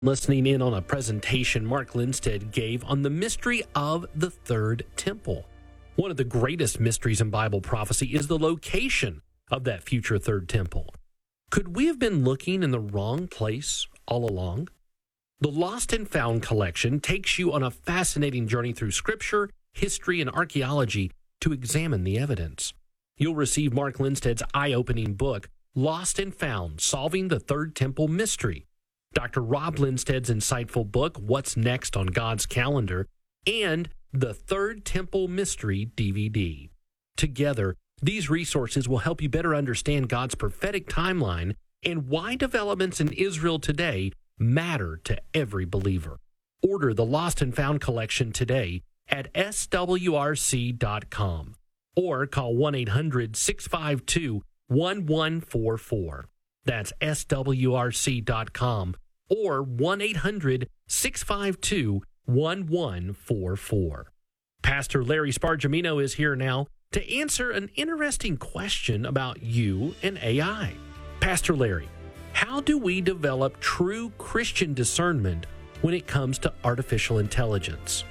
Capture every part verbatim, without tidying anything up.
Listening in on a presentation Mark Lindstedt gave on the mystery of the third temple. One of the greatest mysteries in Bible prophecy is the location of that future third temple. Could we have been looking in the wrong place all along? The Lost and Found collection takes you on a fascinating journey through Scripture, history, and archaeology to examine the evidence. You'll receive Mark Lindstedt's eye-opening book, Lost and Found, Solving the Third Temple Mystery, Doctor Rob Lindstedt's insightful book, What's Next on God's Calendar, and the Third Temple Mystery D V D. Together, these resources will help you better understand God's prophetic timeline and why developments in Israel today matter to every believer. Order the Lost and Found collection today at S W R C dot com or call one eight hundred, six five two, one one four four. That's S W R C dot com or one eight hundred, six five two, one one four four. Pastor Larry Spargimino is here now to answer an interesting question about you and A I. Pastor Larry, how do we develop true Christian discernment when it comes to artificial intelligence?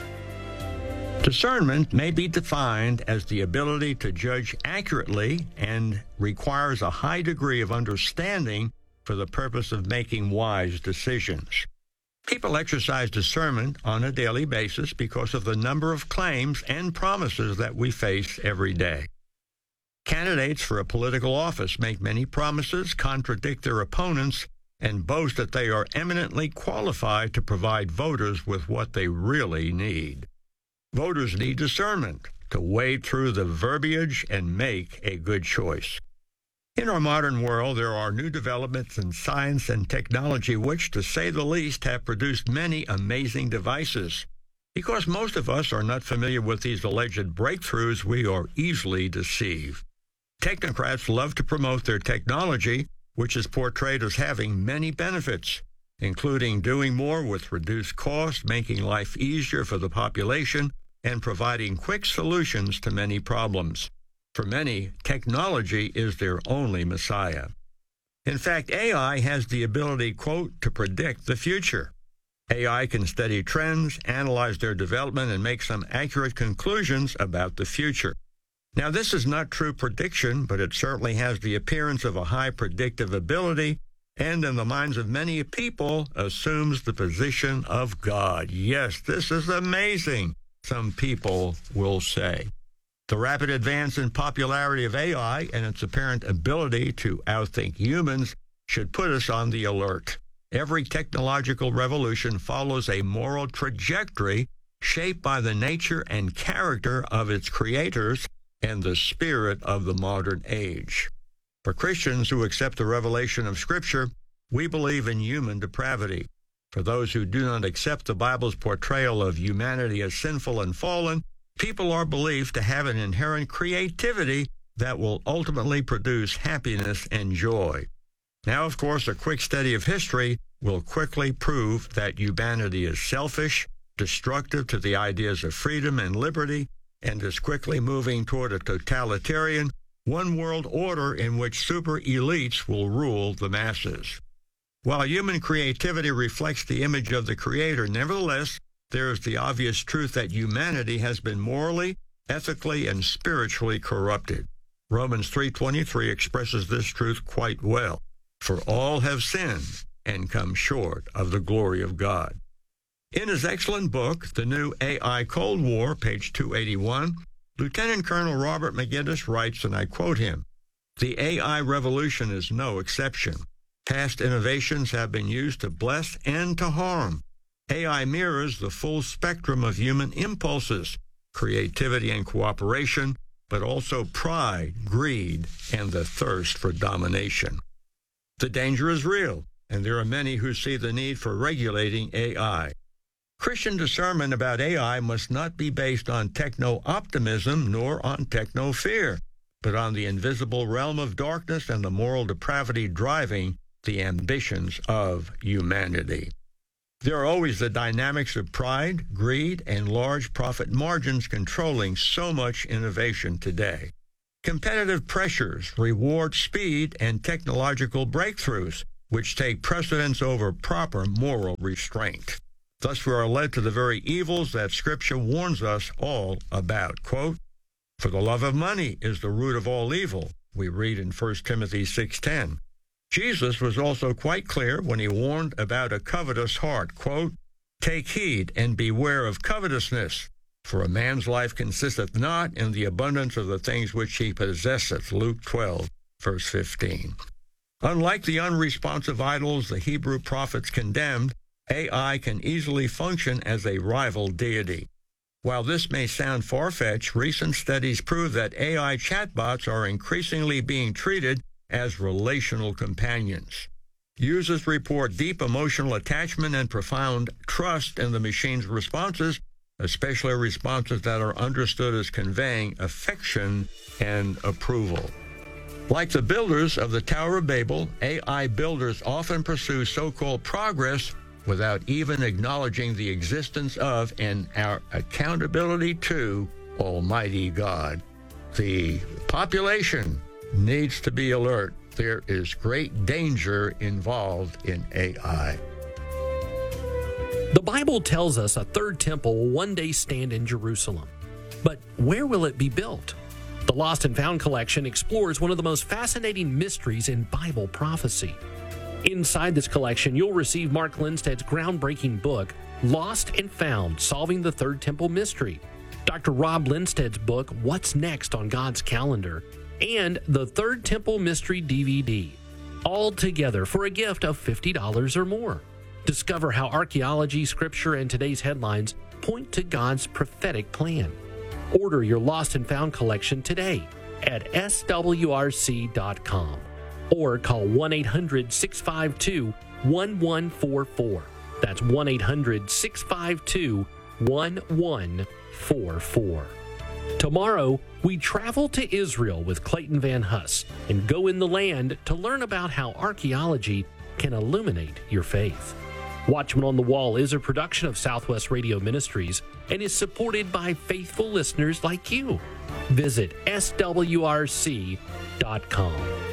Discernment may be defined as the ability to judge accurately and requires a high degree of understanding for the purpose of making wise decisions. People exercise discernment on a daily basis because of the number of claims and promises that we face every day. Candidates for a political office make many promises, contradict their opponents, and boast that they are eminently qualified to provide voters with what they really need. Voters need discernment to wade through the verbiage and make a good choice. In our modern world, there are new developments in science and technology which, to say the least, have produced many amazing devices. Because most of us are not familiar with these alleged breakthroughs, we are easily deceived. Technocrats love to promote their technology, which is portrayed as having many benefits, including doing more with reduced cost, making life easier for the population, and providing quick solutions to many problems. For many, technology is their only messiah. In fact, A I has the ability, quote, to predict the future. A I can study trends, analyze their development, and make some accurate conclusions about the future. Now, this is not true prediction, but it certainly has the appearance of a high predictive ability, and in the minds of many people, assumes the position of God. Yes, this is amazing, some people will say. The rapid advance in popularity of A I and its apparent ability to outthink humans should put us on the alert. Every technological revolution follows a moral trajectory shaped by the nature and character of its creators and the spirit of the modern age. For Christians who accept the revelation of Scripture, we believe in human depravity. For those who do not accept the Bible's portrayal of humanity as sinful and fallen, people are believed to have an inherent creativity that will ultimately produce happiness and joy. Now, of course, a quick study of history will quickly prove that humanity is selfish, destructive to the ideas of freedom and liberty, and is quickly moving toward a totalitarian, one-world order in which super elites will rule the masses. While human creativity reflects the image of the Creator, nevertheless, there is the obvious truth that humanity has been morally, ethically, and spiritually corrupted. Romans three twenty-three expresses this truth quite well. For all have sinned and come short of the glory of God. In his excellent book, The New A I Cold War, page two eighty-one, Lieutenant Colonel Robert McGinnis writes, and I quote him, "The A I revolution is no exception. Past innovations have been used to bless and to harm. A I mirrors the full spectrum of human impulses, creativity and cooperation, but also pride, greed, and the thirst for domination. The danger is real, and there are many who see the need for regulating A I. Christian discernment about A I must not be based on techno-optimism nor on techno-fear, but on the invisible realm of darkness and the moral depravity driving the ambitions of humanity. There are always the dynamics of pride, greed, and large profit margins controlling so much innovation today. Competitive pressures reward speed and technological breakthroughs, which take precedence over proper moral restraint. Thus we are led to the very evils that Scripture warns us all about. Quote, "For the love of money is the root of all evil," we read in First Timothy six ten. Jesus was also quite clear when he warned about a covetous heart. Quote, "Take heed and beware of covetousness, for a man's life consisteth not in the abundance of the things which he possesseth." Luke twelve, verse fifteen. Unlike the unresponsive idols the Hebrew prophets condemned, A I can easily function as a rival deity. While this may sound far-fetched, recent studies prove that A I chatbots are increasingly being treated as relational companions. Users report deep emotional attachment and profound trust in the machine's responses, especially responses that are understood as conveying affection and approval. Like the builders of the Tower of Babel, A I builders often pursue so-called progress without even acknowledging the existence of and our accountability to Almighty God. The population needs to be alert. There is great danger involved in A I. The Bible tells us a third temple will one day stand in Jerusalem. But where will it be built? The Lost and Found collection explores one of the most fascinating mysteries in Bible prophecy. Inside this collection, you'll receive Mark Lindstead's groundbreaking book, Lost and Found, Solving the Third Temple Mystery, Doctor Rob Lindstead's book, What's Next on God's Calendar, and the Third Temple Mystery D V D, all together for a gift of fifty dollars or more. Discover how archaeology, scripture, and today's headlines point to God's prophetic plan. Order your Lost and Found collection today at S W R C dot com or call one eight hundred, six five two, one one four four. That's one eight hundred, six five two, one one four four. Tomorrow, we travel to Israel with Clayton Van Huss and go in the land to learn about how archaeology can illuminate your faith. Watchman on the Wall is a production of Southwest Radio Ministries and is supported by faithful listeners like you. Visit S W R C dot com.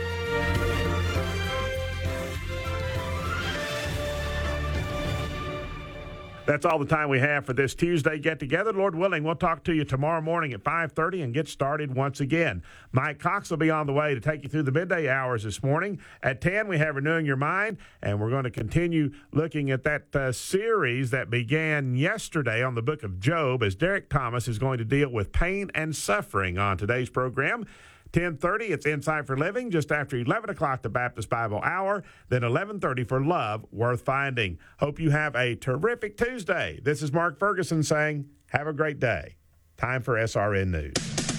That's all the time we have for this Tuesday get-together. Lord willing, we'll talk to you tomorrow morning at five thirty and get started once again. Mike Cox will be on the way to take you through the midday hours this morning. At ten, we have Renewing Your Mind, and we're going to continue looking at that uh, series that began yesterday on the book of Job, as Derek Thomas is going to deal with pain and suffering on today's program. ten thirty, it's Insight for Living. Just after eleven o'clock, the Baptist Bible Hour. Then eleven thirty for Love Worth Finding. Hope you have a terrific Tuesday. This is Mark Ferguson saying, have a great day. Time for S R N News.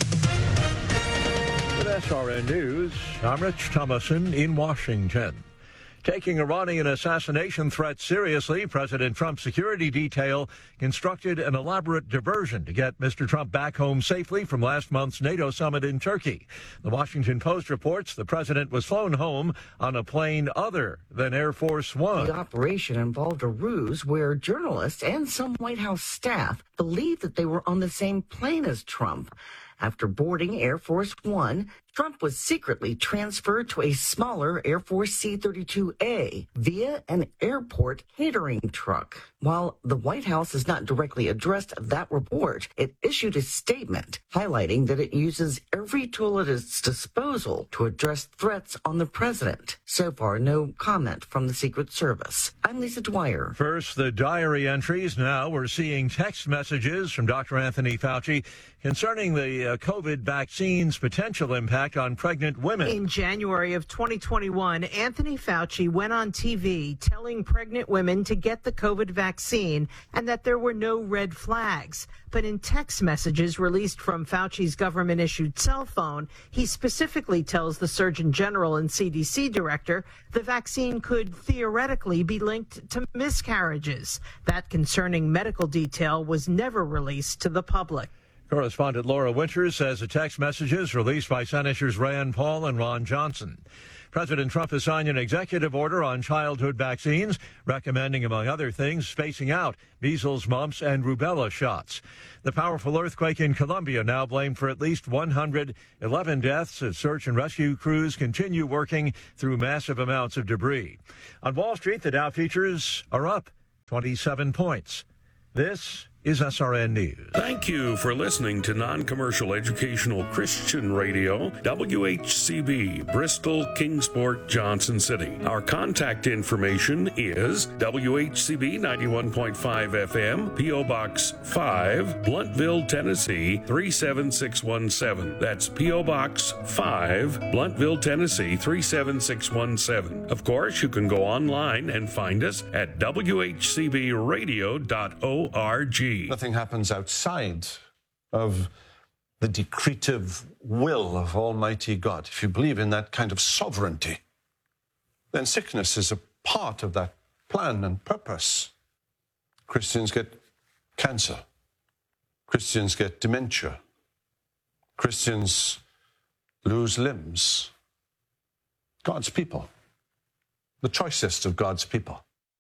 With S R N News, I'm Rich Thomason in Washington. Taking Iranian assassination threats seriously, President Trump's security detail constructed an elaborate diversion to get Mister Trump back home safely from last month's NATO summit in Turkey. The Washington Post reports the president was flown home on a plane other than Air Force One. The operation involved a ruse where journalists and some White House staff believed that they were on the same plane as Trump. After boarding Air Force One, Trump was secretly transferred to a smaller Air Force C thirty-two A via an airport catering truck. While the White House has not directly addressed that report, it issued a statement highlighting that it uses every tool at its disposal to address threats on the president. So far, no comment from the Secret Service. I'm Lisa Dwyer. First, the diary entries. Now we're seeing text messages from Doctor Anthony Fauci concerning the uh, COVID vaccine's potential impact on pregnant women. In January of twenty twenty-one, Anthony Fauci went on T V telling pregnant women to get the COVID vaccine and that there were no red flags. But in text messages released from Fauci's government-issued cell phone, he specifically tells the Surgeon General and C D C director the vaccine could theoretically be linked to miscarriages. That concerning medical detail was never released to the public. Correspondent Laura Winters says the text messages released by Senators Rand Paul and Ron Johnson. President Trump has signed an executive order on childhood vaccines, recommending, among other things, spacing out measles, mumps, and rubella shots. The powerful earthquake in Colombia now blamed for at least one hundred eleven deaths as search and rescue crews continue working through massive amounts of debris. On Wall Street, the Dow futures are up twenty-seven points. This is S R N News. Thank you for listening to Non-Commercial Educational Christian Radio, W H C B, Bristol, Kingsport, Johnson City. Our contact information is W H C B ninety-one point five F M, P O. Box five, Bluntville, Tennessee three seven six one seven. That's P O. Box five, Bluntville, Tennessee three seven six one seven. Of course, you can go online and find us at W H C B radio dot org. Nothing happens outside of the decretive will of Almighty God. If you believe in that kind of sovereignty, then sickness is a part of that plan and purpose. Christians get cancer. Christians get dementia. Christians lose limbs. God's people, the choicest of God's people.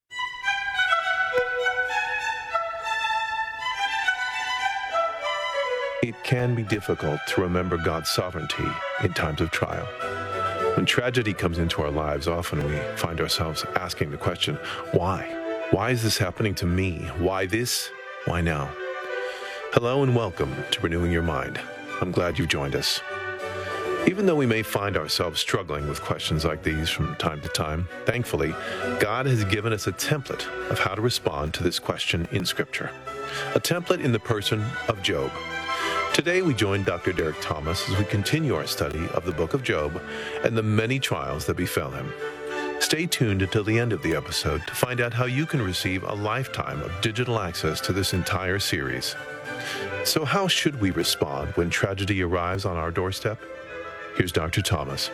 It can be difficult to remember God's sovereignty in times of trial. When tragedy comes into our lives, often we find ourselves asking the question, why? Why is this happening to me? Why this? Why now? Hello and welcome to Renewing Your Mind. I'm glad you've joined us. Even though we may find ourselves struggling with questions like these from time to time, thankfully, God has given us a template of how to respond to this question in Scripture. A template in the person of Job. Today we join Doctor Derek Thomas as we continue our study of the book of Job and the many trials that befell him. Stay tuned until the end of the episode to find out how you can receive a lifetime of digital access to this entire series. So how should we respond when tragedy arrives on our doorstep? Here's Doctor Thomas.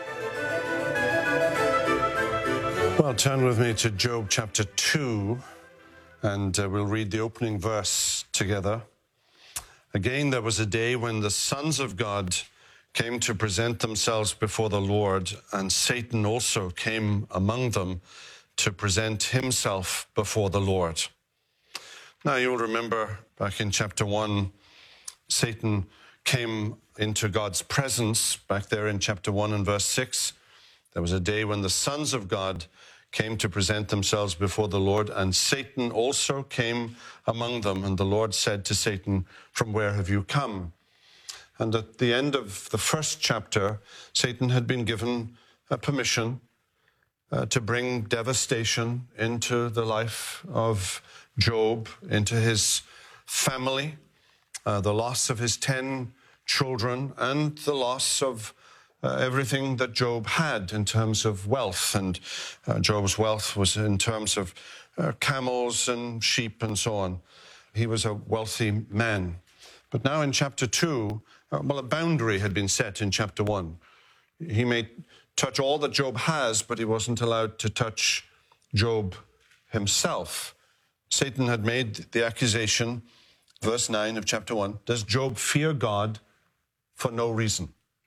Well, turn with me to Job chapter two, and uh, we'll read the opening verse together. Again, there was a day when the sons of God came to present themselves before the Lord, and Satan also came among them to present himself before the Lord. Now, you'll remember back in chapter one, Satan came into God's presence. Back there in chapter one and verse six, there was a day when the sons of God came to present themselves before the Lord, and Satan also came among them. And the Lord said to Satan, "From where have you come?" And at the end of the first chapter, Satan had been given a permission uh, to bring devastation into the life of Job, into his family, uh, the loss of his ten children, and the loss of Uh, everything that Job had in terms of wealth. And uh, Job's wealth was in terms of uh, camels and sheep and so on. He was a wealthy man. But now in chapter two, uh, well, a boundary had been set in chapter one. He may touch all that Job has, but he wasn't allowed to touch Job himself. Satan had made the accusation, verse nine of chapter one, does Job fear God for no reason?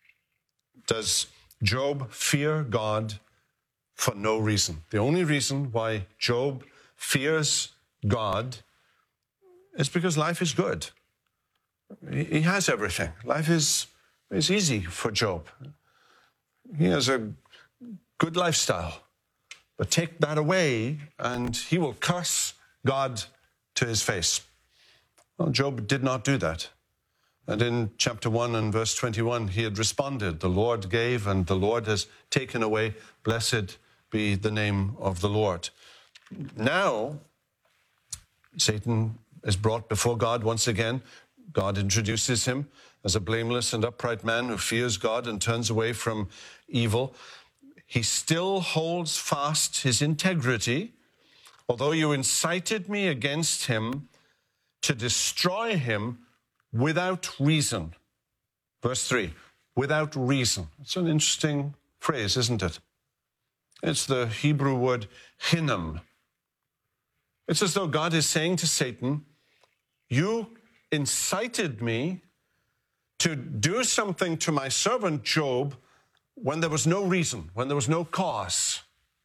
Does Job fear God for no reason? The only reason why Job fears God is because life is good. He has everything. Life is, is easy for Job. He has a good lifestyle. But take that away and he will curse God to his face. Well, Job did not do that. And in chapter one and verse twenty-one, he had responded, the Lord gave and the Lord has taken away. Blessed be the name of the Lord. Now, Satan is brought before God once again. God introduces him as a blameless and upright man who fears God and turns away from evil. He still holds fast his integrity. Although you incited me against him to destroy him without reason. Verse three, without reason. It's an interesting phrase, isn't it? It's the Hebrew word hinam. It's as though God is saying to Satan, you incited me to do something to my servant Job when there was no reason, when there was no cause.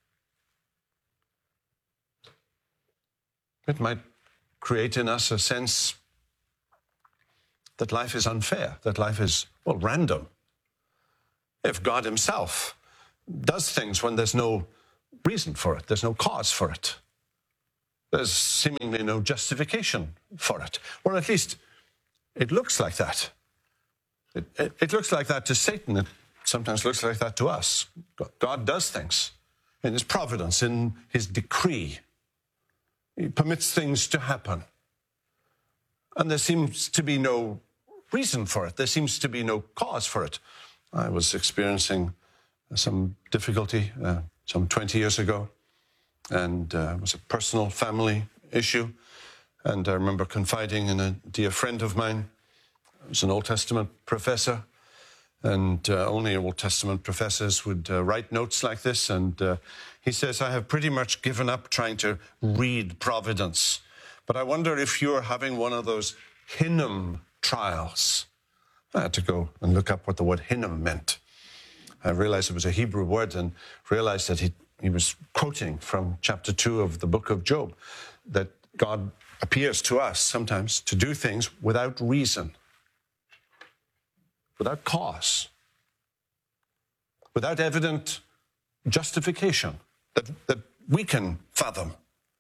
It might create in us a sense that life is unfair, that life is, well, random. If God himself does things when there's no reason for it, there's no cause for it, there's seemingly no justification for it, or at least it looks like that. It, it, it looks like that to Satan. It sometimes looks like that to us. God does things in his providence, in his decree. He permits things to happen. And there seems to be no reason for it. There seems to be no cause for it. I was experiencing some difficulty uh, some twenty years ago, and uh, it was a personal family issue. And I remember confiding in a dear friend of mine. He was an Old Testament professor, and uh, only Old Testament professors would uh, write notes like this. And uh, he says, I have pretty much given up trying to read Providence, but I wonder if you're having one of those Hinnom trials. I had to go and look up what the word Hinnom meant. I realized it was a Hebrew word and realized that he, he was quoting from chapter two of the book of Job, that God appears to us sometimes to do things without reason, without cause, without evident justification that, that we can fathom.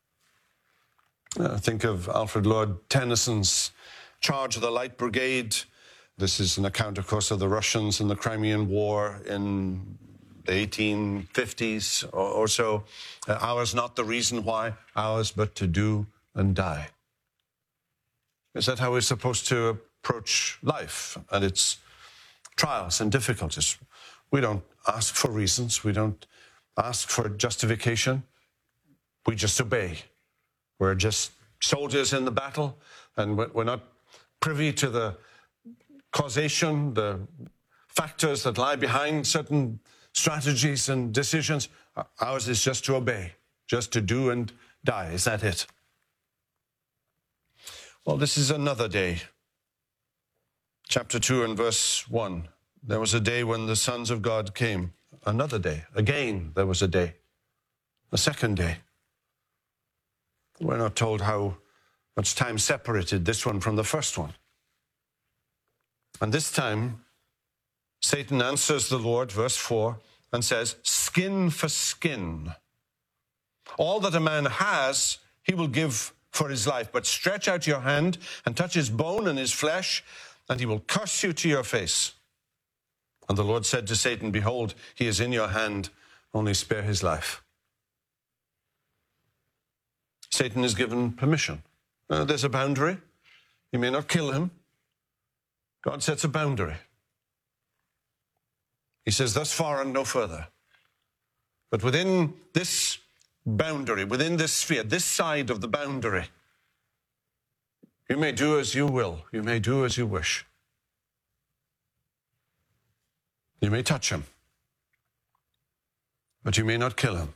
Uh, think of Alfred Lord Tennyson's Charge of the Light Brigade. This is an account, of course, of the Russians in the Crimean War in the eighteen fifties or, or so. Uh, ours not the reason why, ours but to do and die. Is that how we're supposed to approach life and its trials and difficulties? We don't ask for reasons. We don't ask for justification. We just obey. We're just soldiers in the battle, and we're not privy to the causation, the factors that lie behind certain strategies and decisions. Ours is just to obey, just to do and die. Is that it? Well, this is another day. Chapter two and verse one. There was a day when the sons of God came. Another day. Again, there was a day. A second day. We're not told how much time separated this one from the first one. And this time, Satan answers the Lord, verse four, and says, skin for skin. All that a man has, he will give for his life. But stretch out your hand and touch his bone and his flesh, and he will curse you to your face. And the Lord said to Satan, behold, he is in your hand, only spare his life. Satan is given permission. Uh, there's a boundary. You may not kill him. God sets a boundary. He says, thus far and no further. But within this boundary, within this sphere, this side of the boundary, you may do as you will. You may do as you wish. You may touch him, but you may not kill him.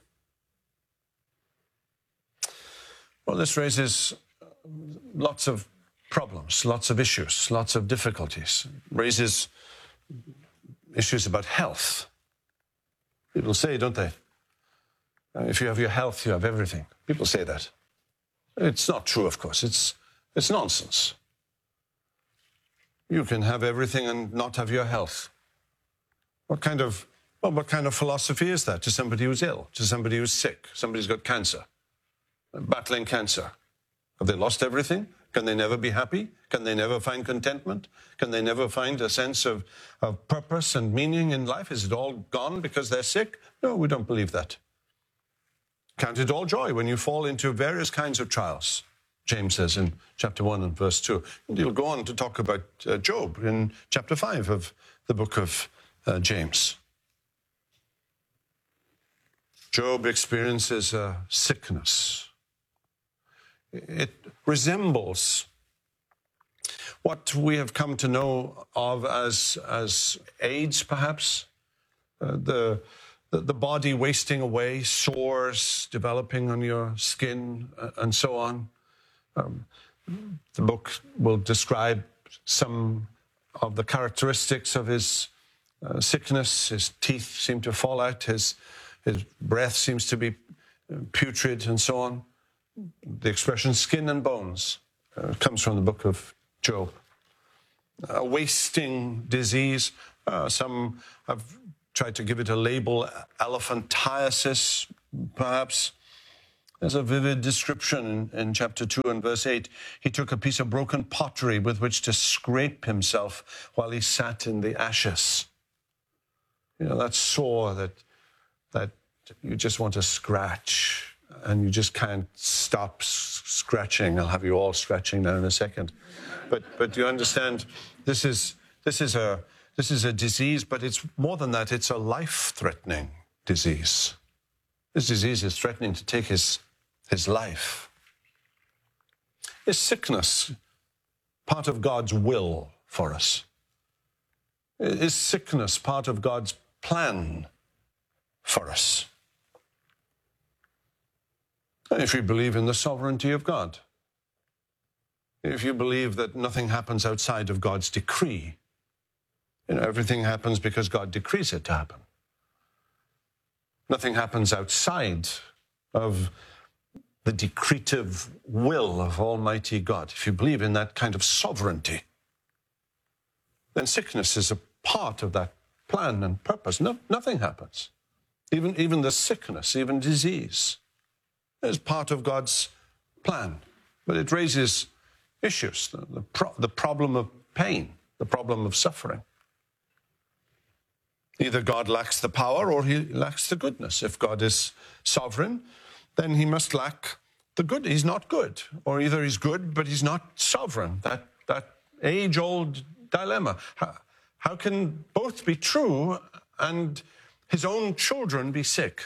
Well, this raises lots of problems, lots of issues, lots of difficulties. It raises issues about health. People say, don't they? Uh, if you have your health, you have everything. People say that. It's not true, of course. It's, it's nonsense. You can have everything and not have your health. What kind of, well, what kind of philosophy is that to somebody who's ill, to somebody who's sick, somebody's got cancer, battling cancer? Have they lost everything? Can they never be happy? Can they never find contentment? Can they never find a sense of, of purpose and meaning in life? Is it all gone because they're sick? No, we don't believe that. Count it all joy when you fall into various kinds of trials, James says in chapter one and verse two. And he'll go on to talk about uh, Job in chapter five of the book of uh, James. Job experiences a sickness. It resembles what we have come to know of as, as AIDS, perhaps. Uh, the, the, the body wasting away, sores developing on your skin, uh, and so on. Um, the book will describe some of the characteristics of his uh, sickness. His teeth seem to fall out. His, his breath seems to be putrid and so on. The expression skin and bones uh, comes from the book of Job. A wasting disease. Uh, some have tried to give it a label, elephantiasis, perhaps. There's a vivid description in, in chapter two and verse eight. He took a piece of broken pottery with which to scrape himself while he sat in the ashes. You know, that sore that, that you just want to scratch and you just can't stop s- scratching. I'll have you all scratching now in a second. But but you understand, this is this is a this is a disease, but it's more than that. It's a life-threatening disease. This disease is threatening to take his his life. Is sickness part of God's will for us? Is sickness part of God's plan for us? If you believe in the sovereignty of God, if you believe that nothing happens outside of God's decree, you know, everything happens because God decrees it to happen. Nothing happens outside of the decretive will of Almighty God. If you believe in that kind of sovereignty, then sickness is a part of that plan and purpose. No, nothing happens. Even, even the sickness, even disease, is part of God's plan. But it raises issues, the, the, pro- the problem of pain, the problem of suffering. Either God lacks the power or he lacks the goodness. If God is sovereign, then he must lack the good. He's not good. Or either he's good, but he's not sovereign. That, that age-old dilemma. How, how can both be true and his own children be sick?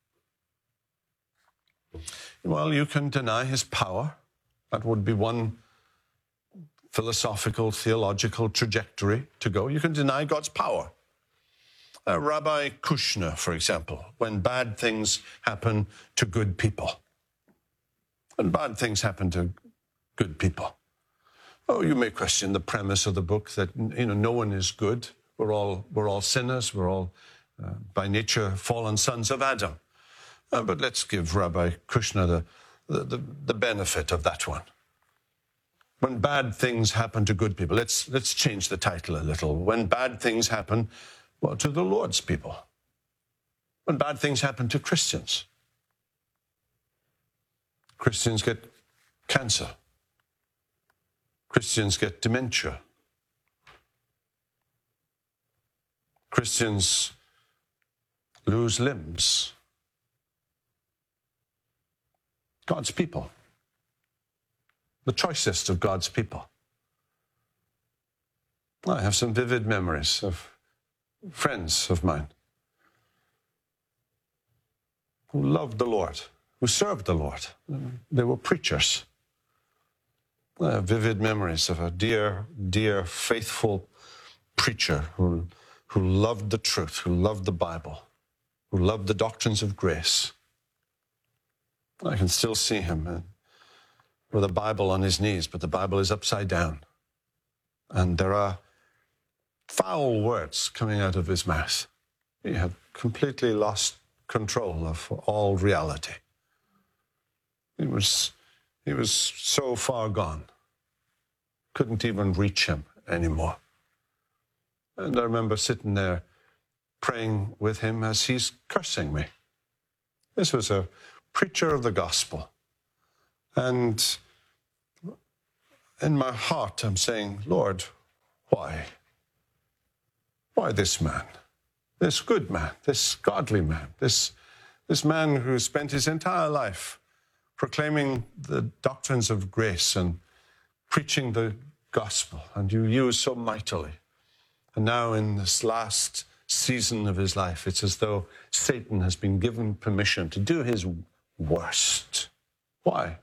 Well, you can deny his power. That would be one philosophical, theological trajectory to go. You can deny God's power. Uh, Rabbi Kushner, for example, when bad things happen to good people. When bad things happen to good people. Oh, you may question the premise of the book that, you know, no one is good. We're all, we're all sinners. We're all, uh, by nature, fallen sons of Adam. Uh, but let's give Rabbi Kushner the, the, the, the benefit of that one. When bad things happen to good people, let's, let's change the title a little. When bad things happen, well, to the Lord's people. When bad things happen to Christians. Christians get cancer. Christians get dementia. Christians lose limbs. God's people. The choicest of God's people. I have some vivid memories of friends of mine who loved the Lord, who served the Lord. They were preachers. I have vivid memories of a dear, dear, faithful preacher who, who loved the truth, who loved the Bible, who loved the doctrines of grace. I can still see him with a Bible on his knees, but the Bible is upside down. And there are foul words coming out of his mouth. He had completely lost control of all reality. He was, he was so far gone. Couldn't even reach him anymore. And I remember sitting there praying with him as he's cursing me. This was a preacher of the gospel. And in my heart, I'm saying, Lord, why? Why this man? This good man, this godly man, this, this man who spent his entire life proclaiming the doctrines of grace and preaching the gospel, and you use so mightily. And now in this last season of his life, it's as though Satan has been given permission to do his worst. Why?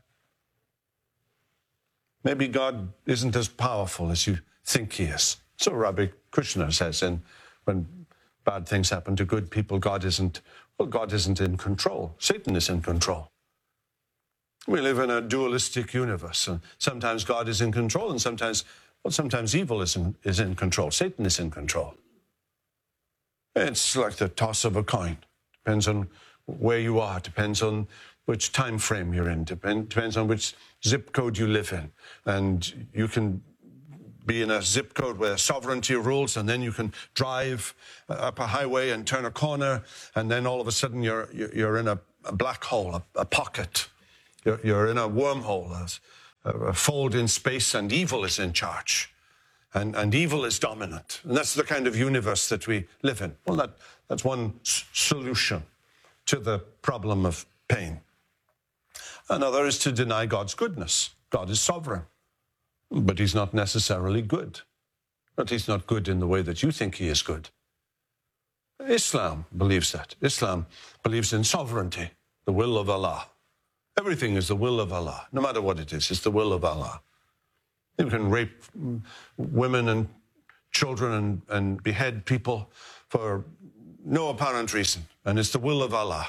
Maybe God isn't as powerful as you think he is. So Rabbi Kushner says, and when bad things happen to good people, God isn't, well, God isn't in control. Satan is in control. We live in a dualistic universe, and sometimes God is in control, and sometimes, well, sometimes evil is in, is in control. Satan is in control. It's like the toss of a coin. Depends on where you are, depends on which time frame you're in, depend, depends on which zip code you live in. And you can be in a zip code where sovereignty rules, and then you can drive up a highway and turn a corner, and then all of a sudden you're you're in a, a black hole, a, a pocket. You're, you're in a wormhole, a, a fold in space, and evil is in charge. And, and evil is dominant. And that's the kind of universe that we live in. Well, that, that's one s- solution to the problem of pain. Another is to deny God's goodness. God is sovereign, but he's not necessarily good. At least not good in the way that you think he is good. Islam believes that. Islam believes in sovereignty, the will of Allah. Everything is the will of Allah. No matter what it is, it's the will of Allah. You can rape women and children and, and behead people for no apparent reason. And it's the will of Allah.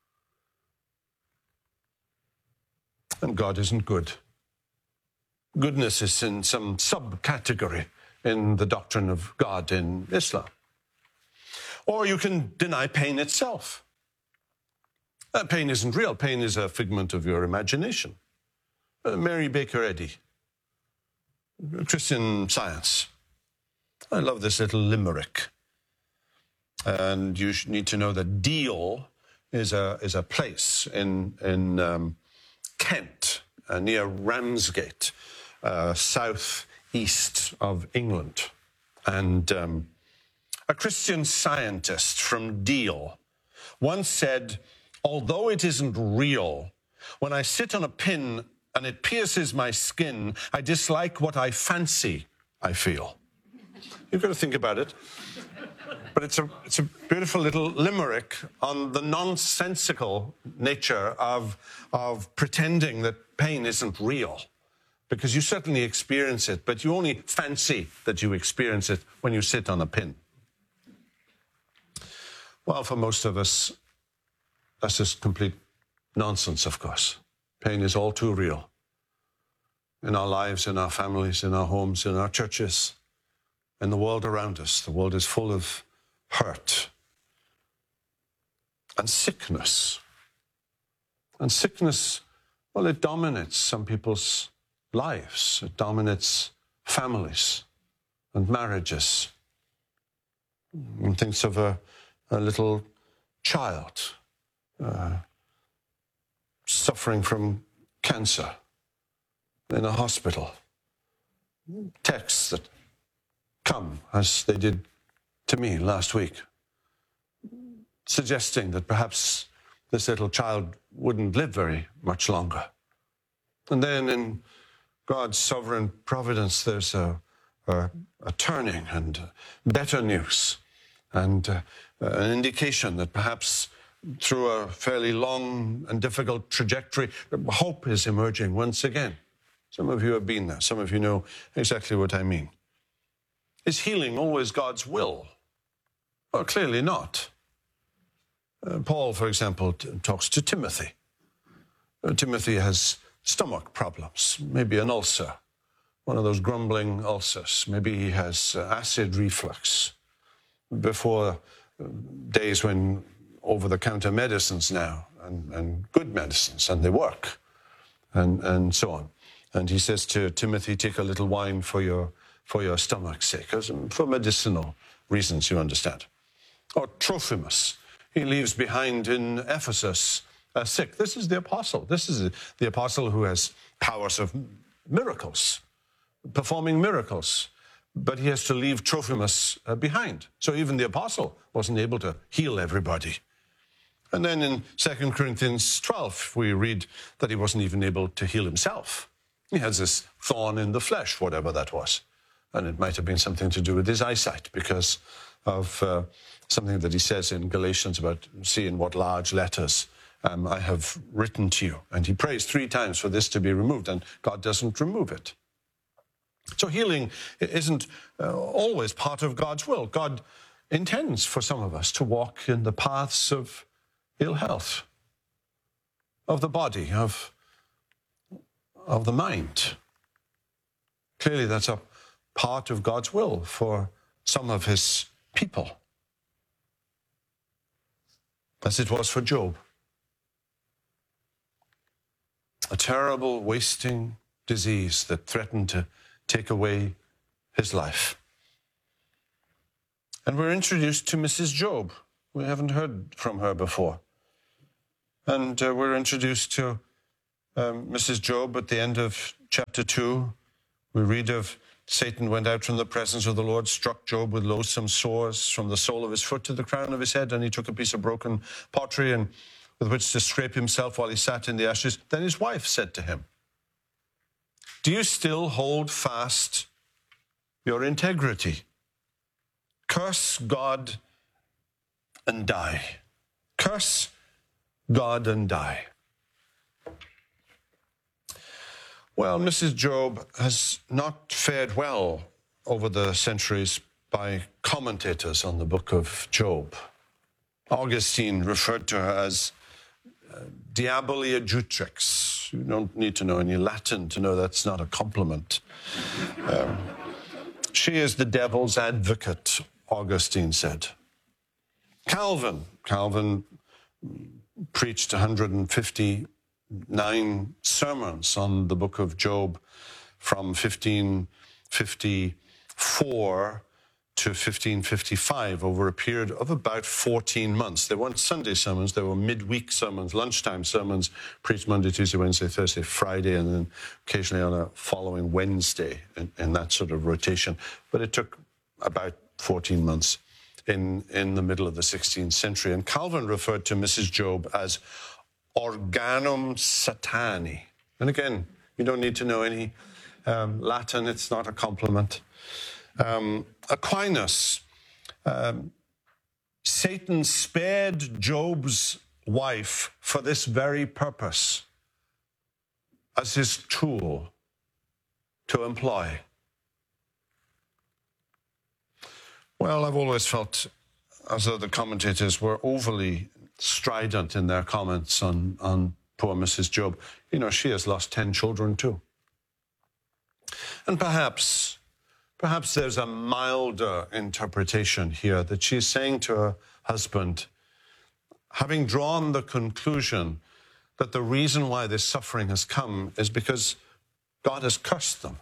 And God isn't good. Goodness is in some subcategory in the doctrine of God in Islam. Or you can deny pain itself. Uh, pain isn't real. Pain is a figment of your imagination. Uh, Mary Baker Eddy, Christian Science. I love this little limerick. And you need to know that Deal is a is a place in in um, Kent, uh, near Ramsgate, uh, south east of England. And um, a Christian scientist from Deal once said, "Although it isn't real, when I sit on a pin and it pierces my skin, I dislike what I fancy I feel." You've got to think about it. But it's a, it's a beautiful little limerick on the nonsensical nature of, of pretending that pain isn't real. Because you certainly experience it, but you only fancy that you experience it when you sit on a pin. Well, for most of us, that's just complete nonsense, of course. Pain is all too real. In our lives, in our families, in our homes, in our churches, in the world around us. The world is full of hurt and sickness. And sickness, well, it dominates some people's lives. It dominates families and marriages. One thinks of a, a little child uh, suffering from cancer in a hospital. Texts that come, as they did to me last week, suggesting that perhaps this little child wouldn't live very much longer. And then in God's sovereign providence, there's a, a, a turning and better news and uh, an indication that perhaps through a fairly long and difficult trajectory, hope is emerging once again. Some of you have been there. Some of you know exactly what I mean. Is healing always God's will? Well, clearly not. Uh, Paul, for example, t- talks to Timothy. Uh, Timothy has stomach problems, maybe an ulcer, one of those grumbling ulcers. Maybe he has uh, acid reflux. Before uh, days when over-the-counter medicines now, and, and good medicines, and they work, and, and so on. And he says to Timothy, take a little wine for your for your stomach's sake, for medicinal reasons, you understand. Or Trophimus, he leaves behind in Ephesus uh, sick. This is the apostle. This is the apostle who has powers of miracles, performing miracles. But he has to leave Trophimus uh, behind. So even the apostle wasn't able to heal everybody. And then in Second Corinthians twelve, we read that he wasn't even able to heal himself. He has this thorn in the flesh, whatever that was. And it might have been something to do with his eyesight because of uh, something that he says in Galatians about seeing what large letters um, I have written to you. And he prays three times for this to be removed, and God doesn't remove it. So healing isn't uh, always part of God's will. God intends for some of us to walk in the paths of ill health, of the body, of, of the mind. Clearly that's a part of God's will for some of his people. as it was for Job. A terrible, wasting disease that threatened to take away his life. And we're introduced to Missus Job. We haven't heard from her before. And uh, we're introduced to um, Missus Job at the end of chapter two. We read of Satan went out from the presence of the Lord, struck Job with loathsome sores from the sole of his foot to the crown of his head, and he took a piece of broken pottery and with which to scrape himself while he sat in the ashes. Then his wife said to him, "Do you still hold fast your integrity? Curse God and die. Curse God and die." Well, Missus Job has not fared well over the centuries by commentators on the book of Job. Augustine referred to her as uh, Diabolia Jutrix. You don't need to know any Latin to know that's not a compliment. Um, she is the devil's advocate, Augustine said. Calvin, Calvin preached one hundred fifty-nine sermons on the book of Job from fifteen fifty-four to fifteen fifty-five over a period of about fourteen months. They weren't Sunday sermons, they were midweek sermons, lunchtime sermons, preached Monday, Tuesday, Wednesday, Thursday, Friday, and then occasionally on a following Wednesday in, in that sort of rotation. But it took about fourteen months in, in the middle of the sixteenth century. And Calvin referred to Missus Job as organum satani. And again, you don't need to know any um, Latin, it's not a compliment. Um, Aquinas, um, Satan spared Job's wife for this very purpose, as his tool to employ. Well, I've always felt as though the commentators were overly strident in their comments on, on poor Missus Job. You know, she has lost ten children too. And perhaps, perhaps there's a milder interpretation here that she's saying to her husband, having drawn the conclusion that the reason why this suffering has come is because God has cursed them.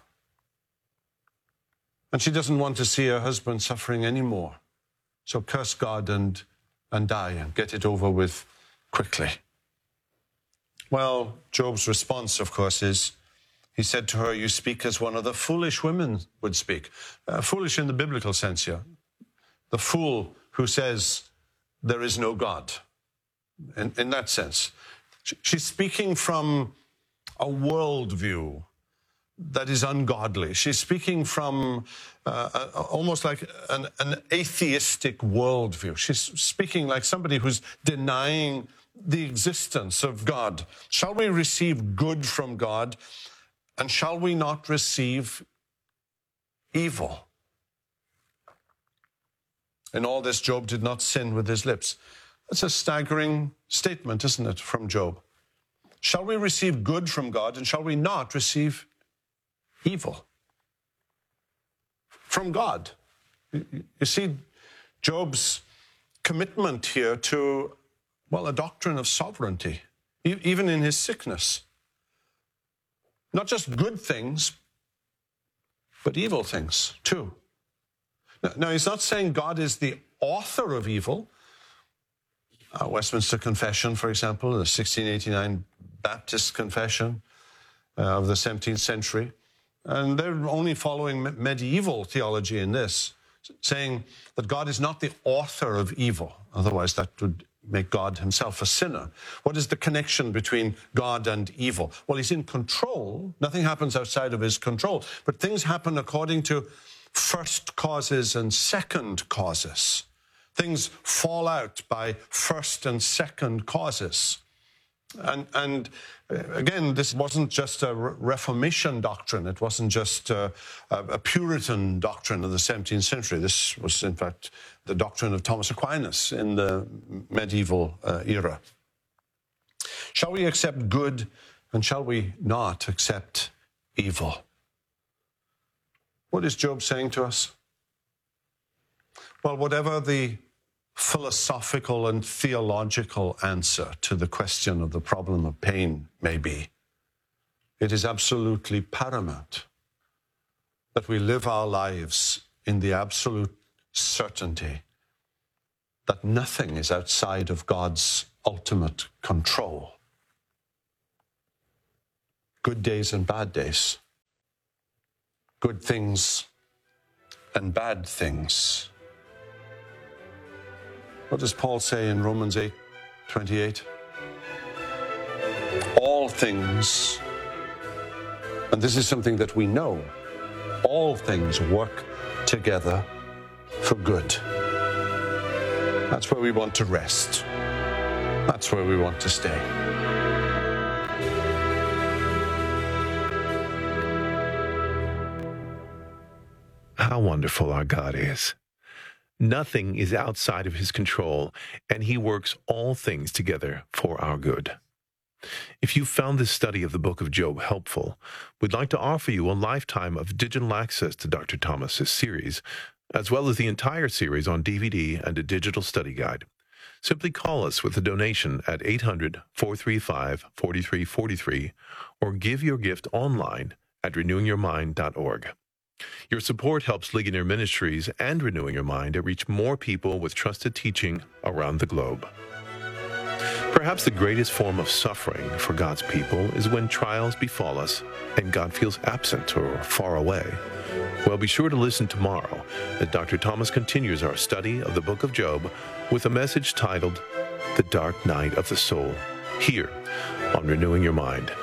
And she doesn't want to see her husband suffering anymore. So curse God and, and die and get it over with quickly. Well, Job's response, of course, is, he said to her, "You speak as one of the foolish women would speak." Uh, foolish in the biblical sense here. The fool who says there is no God. In, in that sense. She, she's speaking from a worldview that is ungodly. She's speaking from uh, a, almost like an, an atheistic worldview. She's speaking like somebody who's denying the existence of God. Shall we receive good from God, and shall we not receive evil? In all this, Job did not sin with his lips. That's a staggering statement, isn't it, from Job? Shall we receive good from God, and shall we not receive evil from God? You see Job's commitment here to, well, a doctrine of sovereignty, even in his sickness. Not just good things, but evil things too. Now, he's not saying God is the author of evil. Uh, Westminster Confession, for example, the sixteen eighty-nine Baptist Confession uh, of the seventeenth century. And they're only following me- medieval theology in this, saying that God is not the author of evil. Otherwise, that would make God himself a sinner. What is the connection between God and evil? Well, he's in control. Nothing happens outside of his control. But things happen according to first causes and second causes. Things fall out by first and second causes. And, and again, this wasn't just a Reformation doctrine. It wasn't just a, a Puritan doctrine of the seventeenth century. This was, in fact, the doctrine of Thomas Aquinas in the medieval uh, era. Shall we accept good, and shall we not accept evil? What is Job saying to us? Well, whatever the philosophical and theological answer to the question of the problem of pain may be. It is absolutely paramount that we live our lives in the absolute certainty that nothing is outside of God's ultimate control. Good days and bad days. Good things and bad things. What does Paul say in Romans eight twenty-eight? All things, and this is something that we know, all things work together for good. That's where we want to rest. That's where we want to stay. How wonderful our God is. Nothing is outside of his control, and he works all things together for our good. If you found this study of the book of Job helpful, we'd like to offer you a lifetime of digital access to Doctor Thomas's series, as well as the entire series on D V D and a digital study guide. Simply call us with a donation at eight hundred, four three five, four three four three or give your gift online at renewing your mind dot org. Your support helps Ligonier Ministries and Renewing Your Mind to reach more people with trusted teaching around the globe. Perhaps the greatest form of suffering for God's people is when trials befall us and God feels absent or far away. Well, be sure to listen tomorrow as Doctor Thomas continues our study of the book of Job with a message titled, The Dark Night of the Soul, here on Renewing Your Mind.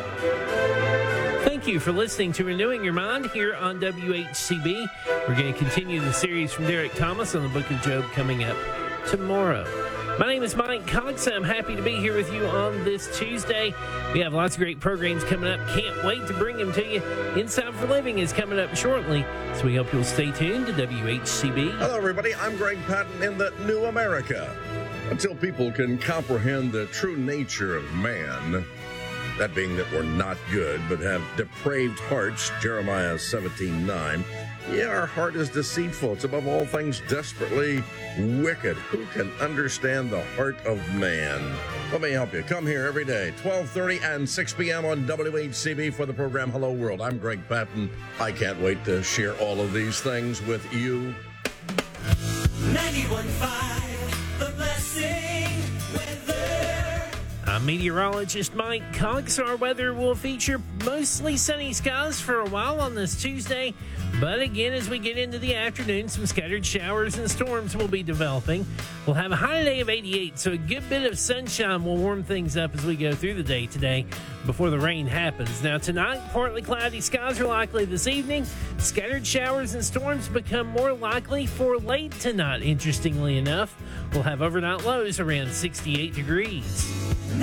Thank you for listening to Renewing Your Mind here on W H C B. We're going to continue the series from Derek Thomas on the book of Job coming up tomorrow. My name is Mike Cox. I'm happy to be here with you on this Tuesday. We have lots of great programs coming up. Can't wait to bring them to you. Inside for Living is coming up shortly, so we hope you'll stay tuned to W H C B. Hello, everybody. I'm Greg Patton in the New America. Until people can comprehend the true nature of man, that being that we're not good, but have depraved hearts, Jeremiah seventeen nine. Yeah, our heart is deceitful. It's above all things desperately wicked. Who can understand the heart of man? Let me help you. Come here every day, twelve thirty and six p.m. on W H C B for the program Hello World. I'm Greg Patton. I can't wait to share all of these things with you. ninety-one point five, The Blessing Weather. I'm meteorologist Mike Cox. Our weather will feature mostly sunny skies for a while on this Tuesday. But again, as we get into the afternoon, some scattered showers and storms will be developing. We'll have a high today of eighty-eight, so a good bit of sunshine will warm things up as we go through the day today before the rain happens. Now tonight, partly cloudy skies are likely this evening. Scattered showers and storms become more likely for late tonight, interestingly enough. We'll have overnight lows around sixty-eight degrees.